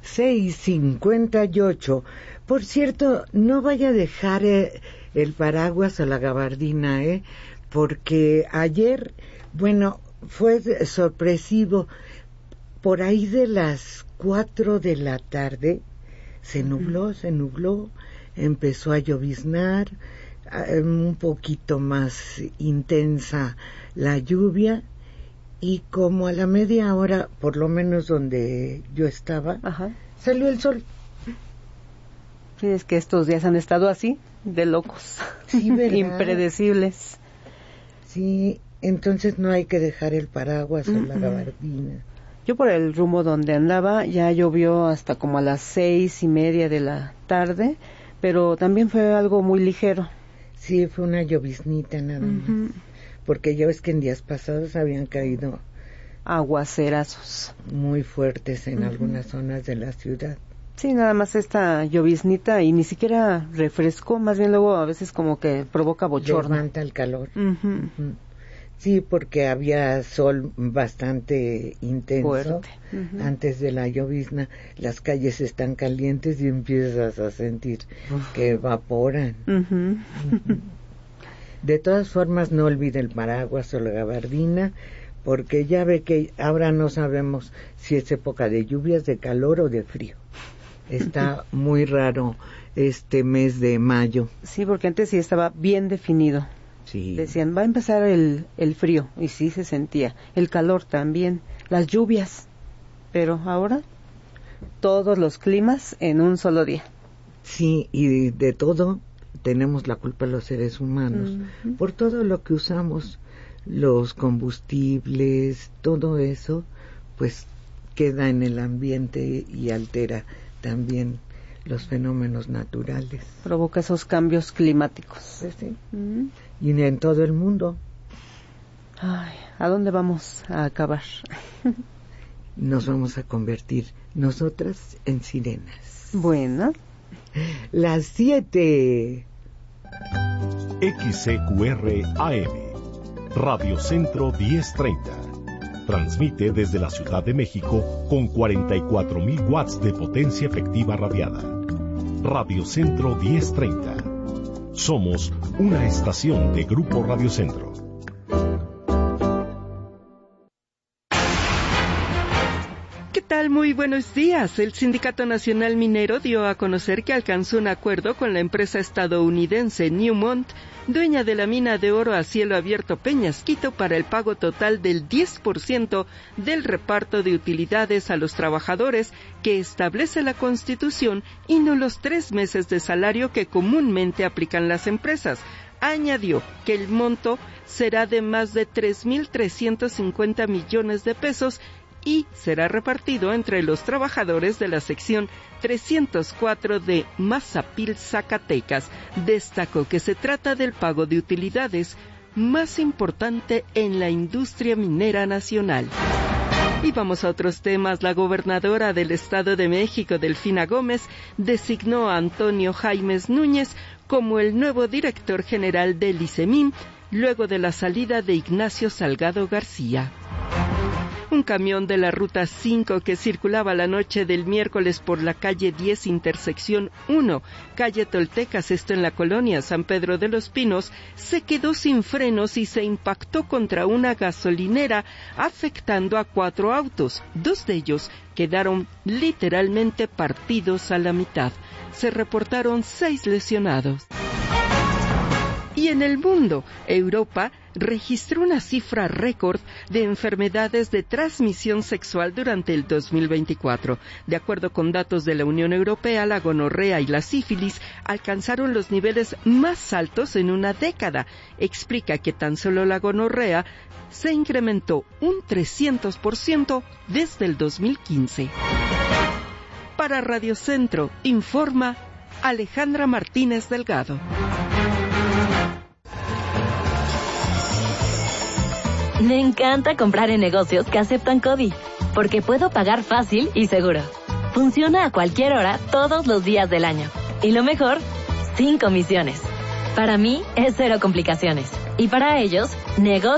6:58. Por cierto, no vaya a dejar el paraguas o la gabardina, porque ayer, fue sorpresivo. Por ahí de las 4 de la tarde se nubló, empezó a lloviznar, un poquito más intensa la lluvia, y como a la media hora, por lo menos donde yo estaba, salió el sol. Sí, es que estos días han estado así, de locos, sí, ¿verdad? Impredecibles. Sí, entonces no hay que dejar el paraguas o la gabardina. Yo por el rumbo donde andaba ya llovió hasta como a las 6:30 de la tarde, pero también fue algo muy ligero. Sí, fue una lloviznita nada más, porque ya ves que en días pasados habían caído aguacerazos muy fuertes en algunas zonas de la ciudad. Sí, nada más esta lloviznita y ni siquiera refrescó, más bien luego a veces como que provoca bochorno. Levanta el calor. Sí, porque había sol bastante intenso antes de la llovizna. Las calles están calientes y empiezas a sentir que evaporan. De todas formas, no olvide el paraguas o la gabardina, porque ya ve que ahora no sabemos si es época de lluvias, de calor o de frío. Está muy raro este mes de mayo. Sí, porque antes sí estaba bien definido. Sí. Decían, va a empezar el frío, y sí se sentía. El calor también, las lluvias. Pero ahora, todos los climas en un solo día. Sí, y de todo tenemos la culpa los seres humanos. Por todo lo que usamos, los combustibles, todo eso, pues queda en el ambiente y altera también los fenómenos naturales. Provoca esos cambios climáticos. Pues sí. Y en todo el mundo. Ay, ¿a dónde vamos a acabar? Nos vamos a convertir nosotras en sirenas. Bueno. Las 7. XCQR AM, Radio Centro 1030. Transmite desde la Ciudad de México con 44,000 watts de potencia efectiva radiada. Radio Centro 1030. Somos una estación de Grupo Radio Centro. ¿Qué tal? Muy buenos días. El Sindicato Nacional Minero dio a conocer que alcanzó un acuerdo con la empresa estadounidense Newmont, dueña de la mina de oro a cielo abierto Peñasquito, para el pago total del 10% del reparto de utilidades a los trabajadores que establece la Constitución y no los 3 meses de salario que comúnmente aplican las empresas. Añadió que el monto será de más de 3,350 millones de pesos y será repartido entre los trabajadores de la sección 304 de Mazapil, Zacatecas. Destacó que se trata del pago de utilidades más importante en la industria minera nacional. Y vamos a otros temas. La gobernadora del Estado de México, Delfina Gómez, designó a Antonio Jaimes Núñez como el nuevo director general del ICEMIN, luego de la salida de Ignacio Salgado García. Un camión de la Ruta 5 que circulaba la noche del miércoles por la calle 10, intersección 1, calle Toltecas, esto en la colonia San Pedro de los Pinos, se quedó sin frenos y se impactó contra una gasolinera, afectando a 4 autos. 2 de ellos quedaron literalmente partidos a la mitad. Se reportaron 6 lesionados. Y en el mundo, Europa registró una cifra récord de enfermedades de transmisión sexual durante el 2024. De acuerdo con datos de la Unión Europea, la gonorrea y la sífilis alcanzaron los niveles más altos en una década. Explica que tan solo la gonorrea se incrementó un 300% desde el 2015. Para Radio Centro, informa Alejandra Martínez Delgado. Me encanta comprar en negocios que aceptan CODI, porque puedo pagar fácil y seguro. Funciona a cualquier hora, todos los días del año. Y lo mejor, sin comisiones. Para mí, es cero complicaciones. Y para ellos, negocios